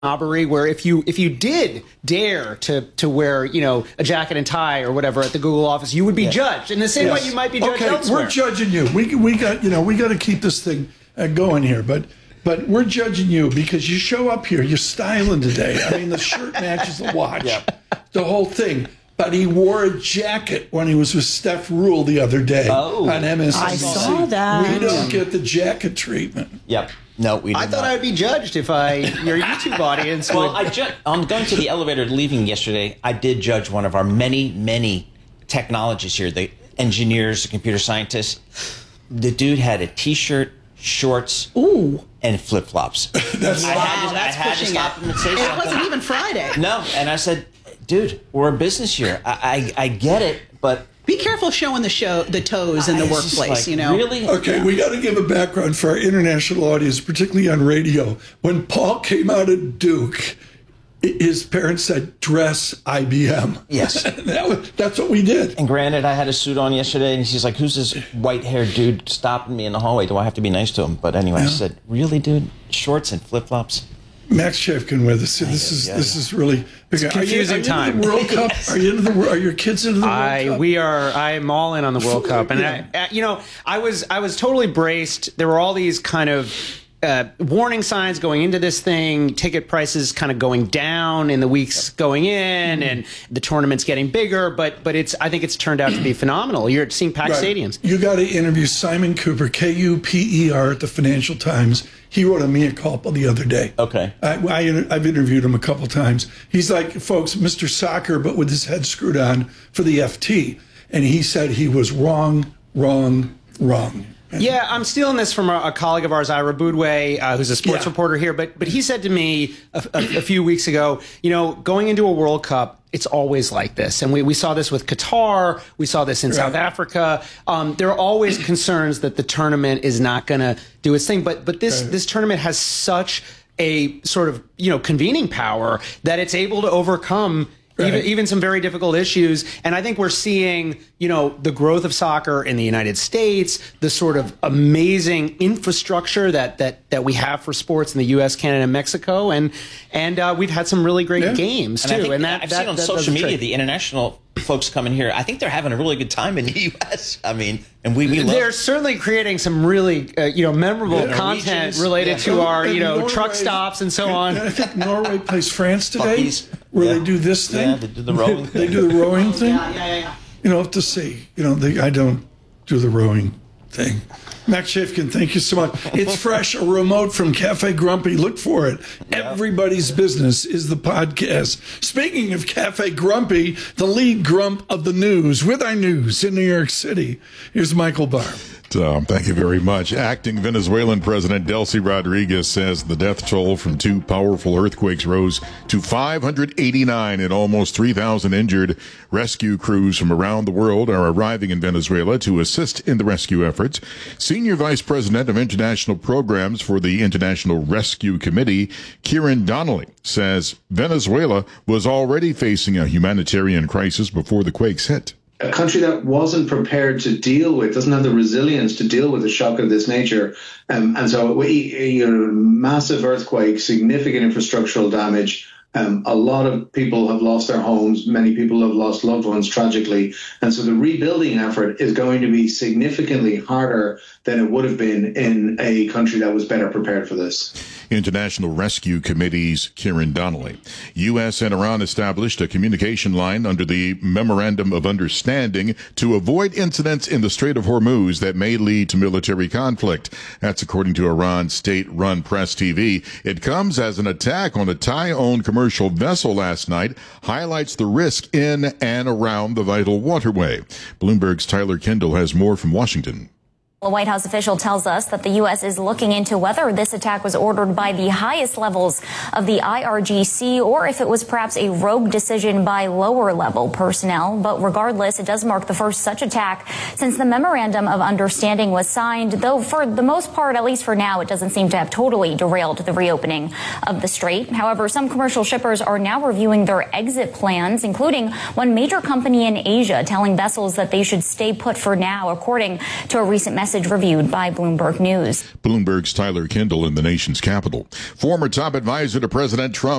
snobbery where if you did dare to wear a jacket and tie or whatever at the Google office, you would be judged in the same way you might be judged elsewhere. We're judging you. We got to keep this thing going here, but we're judging you because you show up here, you're styling today. I mean, the shirt matches the watch, the whole thing. But he wore a jacket when he was with Steph Rule the other day on MSNBC. I saw that. We don't get the jacket treatment. Yep. No, we did I thought I would be judged if your YouTube audience Well, on going to the elevator leaving yesterday, I did judge one of our many technologists here, the engineers, the computer scientists. The dude had a T-shirt, shorts, and flip-flops. I had to stop him and say something. It wasn't even Friday. No, and I said, dude, we're a business here. I get it, but... Be careful showing the toes in the workplace, Really? Okay, we got to give a background for our international audience, particularly on radio. When Paul came out of Duke, his parents said, dress IBM. Yes. That's what we did. And granted, I had a suit on yesterday, and she's like, who's this white-haired dude stopping me in the hallway? Do I have to be nice to him? But anyway, I said, really, dude? Shorts and flip-flops? Max Shafkin with us. This is really big. It's a confusing time. Are you into the World Cup? Are you into are your kids into the World Cup? We are. I am all in on the World Cup, and I was totally braced. There were all these kind of warning signs going into this thing, ticket prices kind of going down in the weeks going in, and the tournament's getting bigger. But I think it's turned out to be phenomenal. You're seeing packed stadiums. You got to interview Simon Cooper, Kuper, at the Financial Times. He wrote a mea culpa the other day. Okay. I've interviewed him a couple times. He's like, folks, Mr. Soccer, but with his head screwed on for the FT. And he said he was wrong. Yeah, I'm stealing this from a colleague of ours, Ira Boudway, who's a sports reporter here. But he said to me a few weeks ago, going into a World Cup, it's always like this. And we saw this with Qatar. We saw this in South Africa. There are always concerns that the tournament is not going to do its thing. But this tournament has such a sort of, convening power that it's able to overcome even some very difficult issues. And I think we're seeing, the growth of soccer in the United States, the sort of amazing infrastructure that we have for sports in the U.S., Canada, and Mexico. And we've had some really great games, too. I've seen on social media the international folks coming here. I think they're having a really good time in the U.S. I mean, and we love... They're certainly creating some really, memorable content related to our, truck stops and so on. And I think Norway plays France today, where they do this thing. Yeah, they do the rowing thing. They do the rowing thing. Yeah. To see, I don't do the rowing thing. Max Shafkin, thank you so much. It's fresh, a remote from Cafe Grumpy. Look for it. Everybody's Business is the podcast. Speaking of Cafe Grumpy, the lead grump of the news with our news in New York City. Here's Michael Barr. Tom, thank you very much. Acting Venezuelan President Delcy Rodriguez says the death toll from two powerful earthquakes rose to 589 and almost 3,000 injured. Rescue crews from around the world are arriving in Venezuela to assist in the rescue efforts. Senior Vice President of International Programs for the International Rescue Committee, Kieran Donnelly, says Venezuela was already facing a humanitarian crisis before the quakes hit. A country that wasn't prepared to deal with, doesn't have the resilience to deal with a shock of this nature. And so massive earthquake, significant infrastructural damage. A lot of people have lost their homes. Many people have lost loved ones tragically. And so the rebuilding effort is going to be significantly harder than it would have been in a country that was better prepared for this. International Rescue Committee's Kieran Donnelly. U.S. and Iran established a communication line under the Memorandum of Understanding to avoid incidents in the Strait of Hormuz that may lead to military conflict. That's according to Iran's state-run Press TV. It comes as an attack on a Thai-owned commercial vessel last night highlights the risk in and around the vital waterway. Bloomberg's Tyler Kendall has more from Washington. A White House official tells us that the U.S. is looking into whether this attack was ordered by the highest levels of the IRGC or if it was perhaps a rogue decision by lower-level personnel. But regardless, it does mark the first such attack since the Memorandum of Understanding was signed, though for the most part, at least for now, it doesn't seem to have totally derailed the reopening of the strait. However, some commercial shippers are now reviewing their exit plans, including one major company in Asia telling vessels that they should stay put for now, according to a recent message message reviewed by Bloomberg News. Bloomberg's Tyler Kendall in the nation's capital. Former top advisor to President Trump